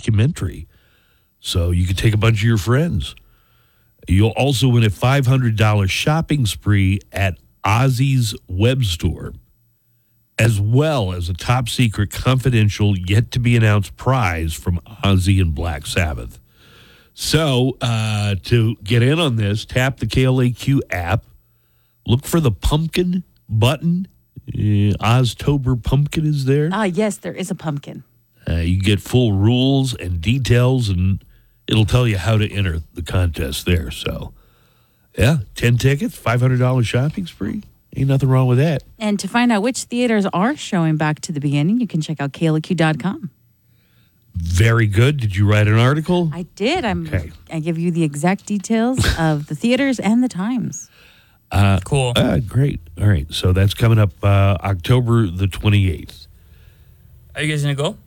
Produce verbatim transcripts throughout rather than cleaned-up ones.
documentary. So you can take a bunch of your friends. You'll also win a five hundred dollars shopping spree at Ozzy's web store, as well as a top secret, confidential, yet to be announced prize from Ozzy and Black Sabbath. So uh, to get in on this, tap the K L A Q app, look for the pumpkin button. Uh, Oztober pumpkin is there. Ah, yes, there is a pumpkin. Uh, you get full rules and details, and it'll tell you how to enter the contest there. So, yeah, ten tickets, five hundred dollars shopping spree. Ain't nothing wrong with that. And to find out which theaters are showing Back to the Beginning, you can check out K L A Q dot com. Very good. Did you write an article? I did. I'm, Okay. I give you the exact details of the theaters and the times. Uh, Cool. Uh, great. All right. So that's coming up uh, October the twenty-eighth. Are you guys going to go?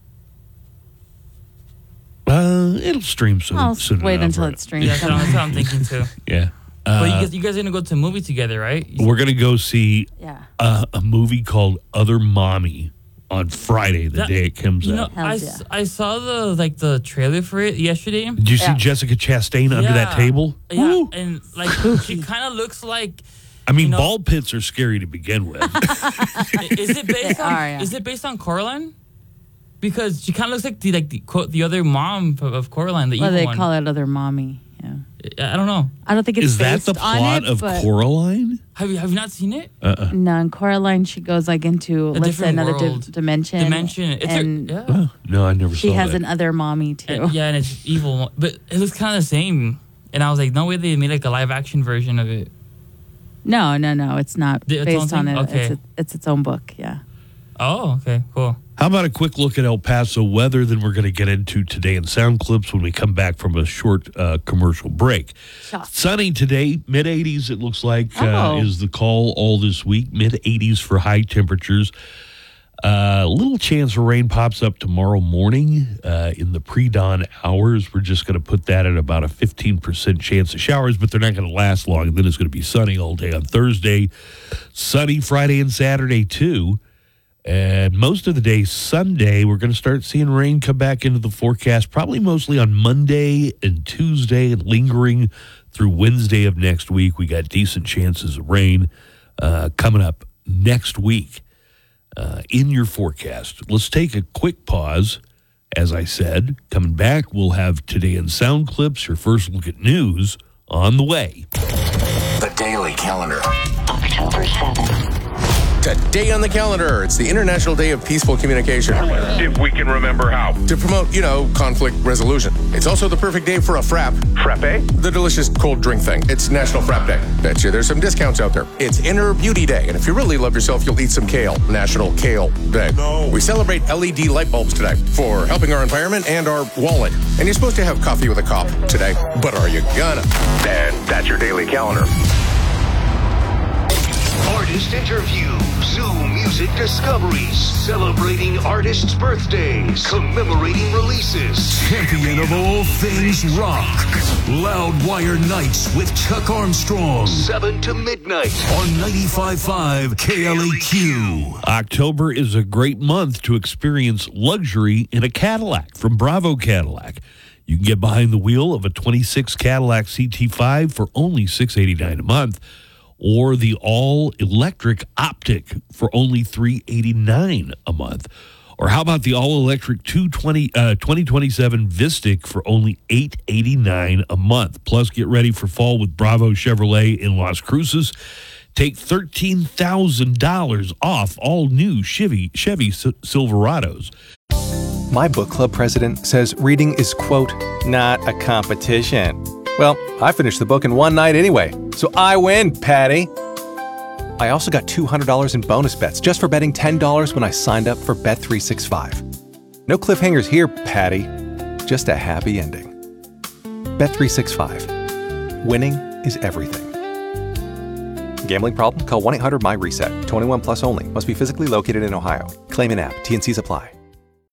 Uh, it'll stream soon. I'll soon wait enough, until right? it streams. That's what I'm, that's what I'm thinking too. Yeah. But you Uh, guys, you guys are going to go to a movie together, right? You- we're going to go see Yeah. uh, a movie called Other Mommy on Friday, the That- day it comes You know, out. Hells I, yeah. s- I saw the like the trailer for it yesterday. Did you see Yeah. Jessica Chastain under that Yeah. table? Yeah, Woo! and like she kind of looks like. I mean, you know- ball pits are scary to begin with. Is it based They on? are, yeah. Is it based on Coraline? Because she kind of looks like the like the co- the other mom of, of Coraline, the Well, evil they one. call it Other Mommy. Yeah. I don't know. I don't think it's Is that based the on plot it, of but Coraline? Have you have you not seen it? Uh-uh. No, in Coraline, she goes like into, let's say, different another di- world. dimension. Dimension. It's a- and yeah. Oh, no, I never she saw has that. an Other Mommy, too. And, yeah, and it's evil, but it looks kind of the same. And I was like, no way they made like a live action version of it. No, no, no. It's not The- its based own on thing? it. Okay. It's, a, it's its own book, yeah. Oh, okay, cool. How about a quick look at El Paso weather? Then we're going to get into today in sound clips when we come back from a short uh, commercial break. Shock. Sunny today, mid eighties, it looks like, uh, Oh. is the call all this week. mid eighties for high temperatures. A uh, little chance of rain pops up tomorrow morning uh, in the pre-dawn hours. We're just going to put that at about a fifteen percent chance of showers, but they're not going to last long. And then it's going to be sunny all day on Thursday. Sunny Friday and Saturday, too. And most of the day Sunday, we're going to start seeing rain come back into the forecast, probably mostly on Monday and Tuesday and lingering through Wednesday of next week. We got decent chances of rain uh, coming up next week uh, in your forecast. Let's take a quick pause. As I said, coming back, we'll have Today in Sound Clips, your first look at news on the way. The Daily Calendar. October seventh. Today on the calendar, it's the International Day of Peaceful Communication. If we can remember how. To promote, you know, conflict resolution. It's also the perfect day for a frap. Frappe? The delicious cold drink thing. It's National Frap Day. Bet you there's some discounts out there. It's Inner Beauty Day. And if you really love yourself, you'll eat some kale. National Kale Day. No. We celebrate L E D light bulbs today for helping our environment and our wallet. And you're supposed to have coffee with a cop today. But are you gonna? And that's your daily calendar. Artist interviews, new music discoveries, celebrating artists' birthdays, commemorating releases. Champion of all things rock. Loudwire Nights with Chuck Armstrong. seven to midnight. On ninety-five point five K L A Q. October is a great month to experience luxury in a Cadillac from Bravo Cadillac. You can get behind the wheel of a twenty-six Cadillac C T five for only six hundred eighty-nine dollars a month, or the all-electric Optic for only three hundred eighty-nine dollars a month. Or how about the all-electric two twenty, uh, twenty twenty-seven Vistic for only eight hundred eighty-nine dollars a month. Plus, get ready for fall with Bravo Chevrolet in Las Cruces. Take thirteen thousand dollars off all new Chevy, Chevy Silverados. My book club president says reading is, quote, not a competition. Well, I finished the book in one night anyway, so I win, Patty. I also got two hundred dollars in bonus bets just for betting ten dollars when I signed up for Bet three sixty-five. No cliffhangers here, Patty. Just a happy ending. Bet three sixty-five. Winning is everything. Gambling problem? Call one eight hundred M Y RESET. twenty-one plus only. Must be physically located in Ohio. Claim in app. T and C's apply.